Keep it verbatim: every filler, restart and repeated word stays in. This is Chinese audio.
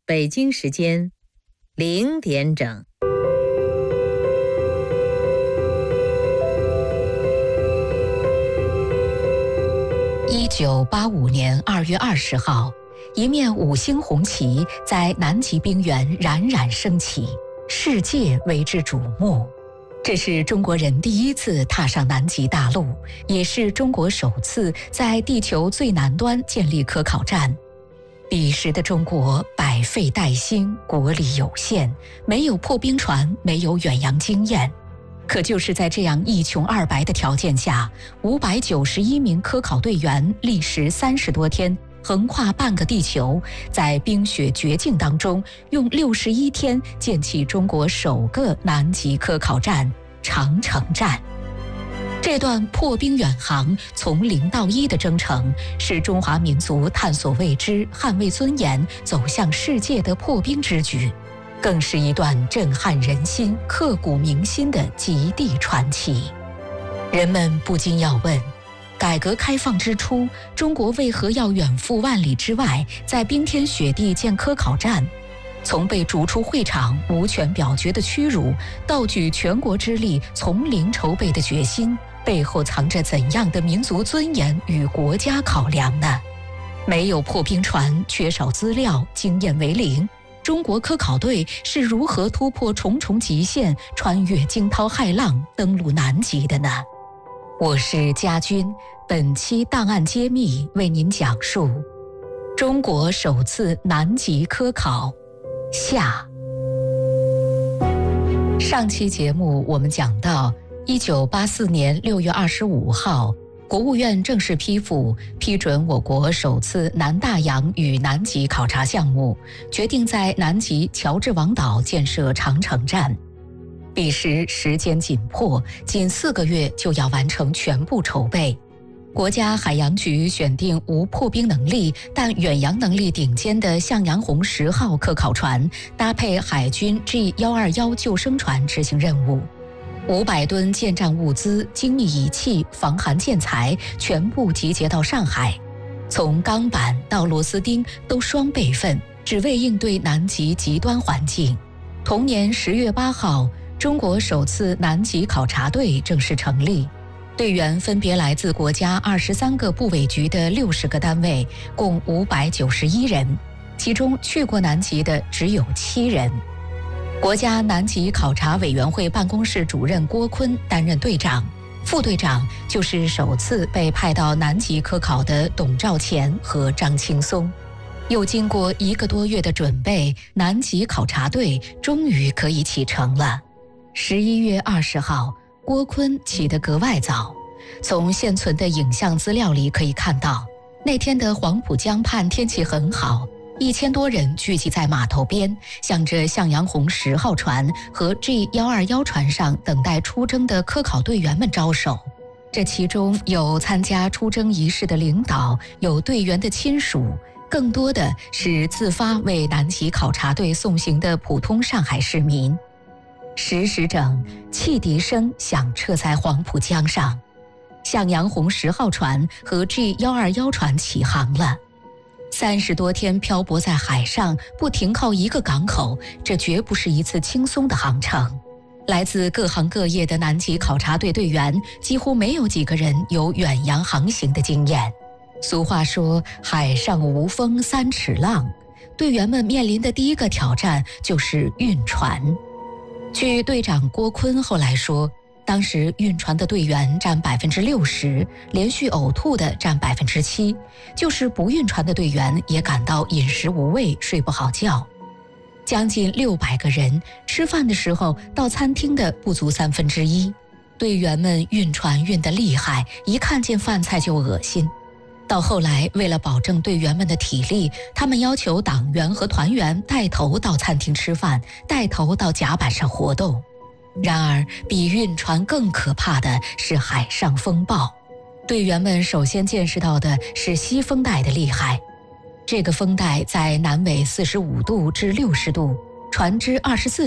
北京时间零点整。 一九八五年二月二十号，一面五星红旗在南极冰原冉冉升起，世界为之瞩目。这是中国人第一次踏上南极大陆，也是中国首次在地球最南端建立科考站。彼时的中国百废待兴，国力有限，没有破冰船，没有远洋经验。可就是在这样一穷二白的条件下，五百九十一名科考队员历时三十多天，横跨半个地球，在冰雪绝境当中，用六十一天建起中国首个南极科考站——长城站。这段破冰远航从零到一的征程，是中华民族探索未知、捍卫尊严、走向世界的破冰之举，更是一段震撼人心、刻骨铭心的极地传奇。人们不禁要问，改革开放之初，中国为何要远赴万里之外，在冰天雪地建科考站？从被逐出会场、无权表决的屈辱，到举全国之力从零筹备的决心，背后藏着怎样的民族尊严与国家考量呢？没有破冰船，缺少资料，经验为零，中国科考队是如何突破重重极限，穿越惊涛骇浪，登陆南极的呢？我是家军，本期档案揭秘为您讲述中国首次南极科考下。上期节目我们讲到，一九八四年六月二十五号，国务院正式批复批准我国首次南大洋与南极考察项目，决定在南极乔治王岛建设长城站。彼时时间紧迫，仅四个月就要完成全部筹备。国家海洋局选定无破冰能力但远洋能力顶尖的向阳红十号科考船，搭配海军 G 一二一救生船执行任务。五百吨建站物资、精密仪器、防寒建材全部集结到上海，从钢板到螺丝钉都双备份，只为应对南极极端环境。同年十月八号，中国首次南极考察队正式成立，队员分别来自国家二十三个部委局的六十个单位，共五百九十一人，其中去过南极的只有七人。国家南极考察委员会办公室主任郭坤担任队长，副队长就是首次被派到南极科考的董兆乾和张青松。又经过一个多月的准备，南极考察队终于可以启程了。十一月二十号，郭坤起得格外早。从现存的影像资料里可以看到，那天的黄浦江畔天气很好，一千多人聚集在码头边，向着向阳红十号船和 G 一二一船上等待出征的科考队员们招手。这其中有参加出征仪式的领导，有队员的亲属，更多的是自发为南极考察队送行的普通上海市民。十时整，汽笛声响彻在黄浦江上，向阳红十号船和 G 一二一船起航了。三十多天漂泊在海上，不停靠一个港口，这绝不是一次轻松的航程。来自各行各业的南极考察队队员，几乎没有几个人有远洋航行的经验。俗话说，海上无风三尺浪，队员们面临的第一个挑战就是运船。据队长郭坤后来说，当时运船的队员占百分之六十，连续呕吐的占百分之七，就是不运船的队员也感到饮食无味，睡不好觉。将近六百个人，吃饭的时候到餐厅的不足三分之一。队员们运船运得厉害，一看见饭菜就恶心。到后来，为了保证队员们的体力，他们要求党员和团员带头到餐厅吃饭，带头到甲板上活动。然而，比运船更可怕的是海上风暴。队员们首先见识到的是西风带的厉害。这个风带在南纬四十五度至六十度，船只二十四